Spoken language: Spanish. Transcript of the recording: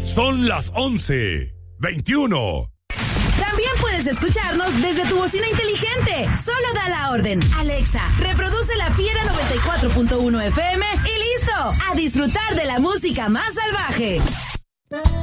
Son las 11:21. También puedes escucharnos desde tu bocina inteligente. Solo da la orden. Alexa, reproduce La Fiera 94.1 FM y listo. A disfrutar de la música más salvaje.